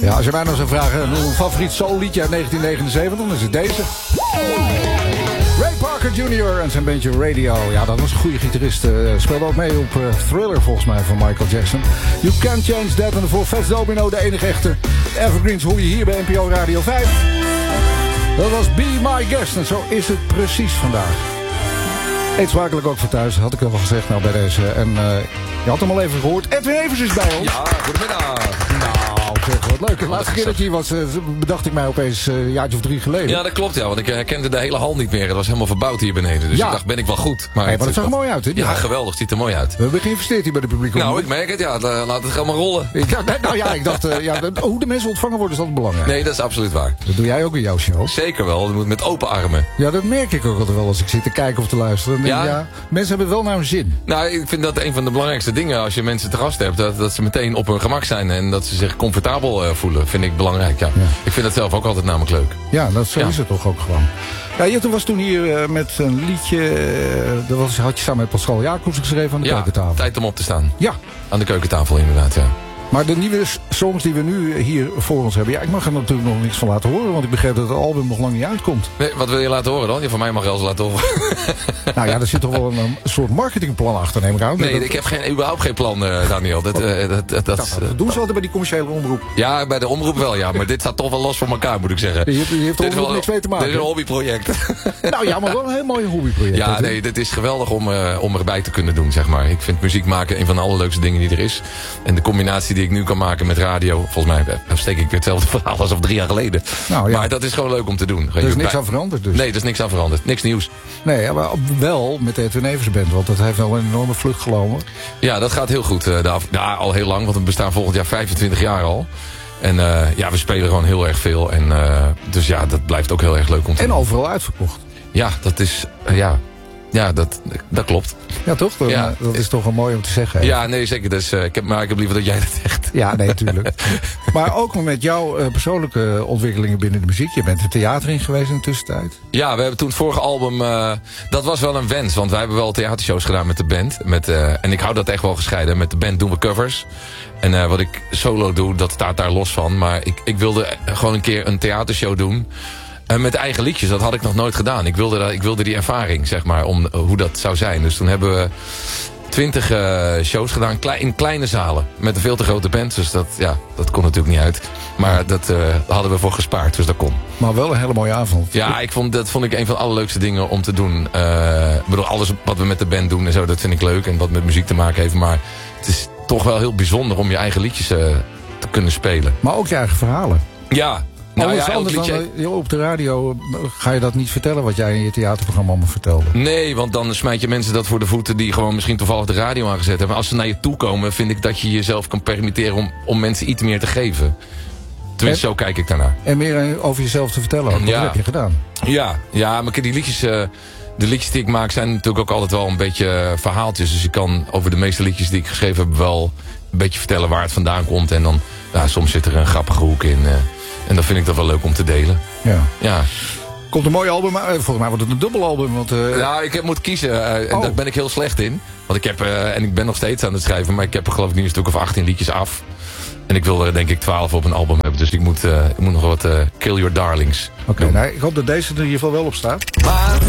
Ja, als je mij nou zou vragen, een favoriet soulliedje uit 1979, dan is het deze. Ray Parker Jr. en zijn bandje Radio. Ja, dat was een goede gitarist. Speelde ook mee op Thriller, volgens mij, van Michael Jackson. You Can't Change That. En voor Fats Domino, de enige echte evergreens, hoor je hier bij NPO Radio 5. Dat was Be My Guest. En zo is het precies vandaag. Eet smakelijk ook voor thuis, had ik al gezegd nou bij deze. En je had hem al even gehoord. Edwin Evers is bij ons. Ja, goedemiddag. Zeg, wat leuk. De laatste keer dat je hier was, bedacht ik mij opeens een jaartje of 3 geleden. Ja, dat klopt, ja. Want ik herkende de hele hal niet meer. Het was helemaal verbouwd hier beneden. Dus ik dacht, ben ik wel goed. Maar, maar het zag er mooi uit, hè? Ja, geweldig. Het ziet er mooi uit. We hebben geïnvesteerd hier bij de publieke omroep. Nou, ik merk het. Ja, laat het allemaal rollen. Ik dacht, hoe de mensen ontvangen worden is altijd belangrijk. Nee, dat is absoluut waar. Dat doe jij ook in jouw show. Zeker wel. Dat moet met open armen. Ja, dat merk ik ook altijd wel als ik zit te kijken of te luisteren. Dan denk ik, mensen hebben het wel naar hun zin. Nou, ik vind dat een van de belangrijkste dingen als je mensen te gast hebt. Dat ze meteen op hun gemak zijn en dat ze zich comfortabel voelen. Vind ik belangrijk, ja. Ik vind dat zelf ook altijd namelijk leuk. Ja, zo is het toch ook gewoon. Ja, je was toen hier met een liedje. Had je samen met Pascal Jacobs geschreven aan de keukentafel. Tijd om op te staan. Ja. Aan de keukentafel inderdaad, ja. Maar de nieuwe songs die we nu hier voor ons hebben... Ja, ik mag er natuurlijk nog niks van laten horen... want ik begrijp dat het album nog lang niet uitkomt. Nee, wat wil je laten horen dan? Ja, van mij mag je alles laten horen. Nou ja, er zit toch wel een soort marketingplan achter, neem ik aan. Nee, ik heb überhaupt geen plan, Daniel. Dat doen ze altijd bij die commerciële omroep? Ja, bij de omroep wel, ja. Maar dit staat toch wel los van elkaar, moet ik zeggen. Je heeft er wel niks mee te maken. Dit is een hobbyproject. Nou ja, maar wel een heel mooi hobbyproject. Ja, nee, dit is geweldig om erbij te kunnen doen, zeg maar. Ik vind muziek maken een van de allerleukste dingen die er is. En de combinatie die ik nu kan maken met radio... Volgens mij steek ik weer hetzelfde verhaal als 3 jaar geleden. Nou, ja. Maar dat is gewoon leuk om te doen. Er is niks aan veranderd dus? Nee, er is niks aan veranderd. Niks nieuws. Nee, maar wel met de Edwin Evers Band. Want dat heeft wel een enorme vlucht genomen. Ja, dat gaat heel goed. Al heel lang. Want we bestaan volgend jaar 25 jaar al. En we spelen gewoon heel erg veel. En dus ja, dat blijft ook heel erg leuk om te doen. En overal uitverkocht. Ja, dat is... Ja, dat klopt. Ja, toch? Dat is toch wel mooi om te zeggen. Hè? Ja, nee, zeker. Dus, ik heb liever dat jij dat zegt. Ja, nee, natuurlijk. Maar ook met jouw persoonlijke ontwikkelingen binnen de muziek. Je bent er theater in geweest in de tussentijd. Ja, we hebben toen het vorige album... dat was wel een wens. Want wij hebben wel theatershows gedaan met de band. En ik hou dat echt wel gescheiden. Met de band doen we covers. En wat ik solo doe, dat staat daar los van. Maar ik wilde gewoon een keer een theatershow doen... met eigen liedjes, dat had ik nog nooit gedaan. Ik wilde die ervaring, zeg maar, om hoe dat zou zijn. Dus toen hebben we 20 shows gedaan in kleine zalen. Met een veel te grote band, dus dat kon natuurlijk niet uit. Maar dat hadden we voor gespaard, dus dat kon. Maar wel een hele mooie avond. Ja, dat vond ik een van de allerleukste dingen om te doen. Ik bedoel, alles wat we met de band doen en zo, dat vind ik leuk. En wat met muziek te maken heeft. Maar het is toch wel heel bijzonder om je eigen liedjes te kunnen spelen. Maar ook je eigen verhalen. Ja. Anders dan op de radio ga je dat niet vertellen wat jij in je theaterprogramma allemaal vertelde. Nee, want dan smijt je mensen dat voor de voeten die gewoon misschien toevallig de radio aangezet hebben. Maar als ze naar je toe komen, vind ik dat je jezelf kan permitteren om mensen iets meer te geven. Tenminste, zo kijk ik daarnaar. En meer over jezelf te vertellen ook. Wat heb je gedaan? Ja, maar die liedjes... De liedjes die ik maak zijn natuurlijk ook altijd wel een beetje verhaaltjes. Dus ik kan over de meeste liedjes die ik geschreven heb wel een beetje vertellen waar het vandaan komt. En dan, soms zit er een grappige hoek in. En dan vind ik dat wel leuk om te delen. Ja. Komt een mooi album, volgens mij wordt het een dubbelalbum. Want, ik moet kiezen. En daar ben ik heel slecht in. Want ik ben nog steeds aan het schrijven. Maar ik heb er geloof ik nu een stuk of 18 liedjes af. En ik wil er denk ik 12 op een album hebben. Dus ik moet nog wat Kill Your Darlings. Oké, ik hoop dat deze er in ieder geval wel op staat. Maar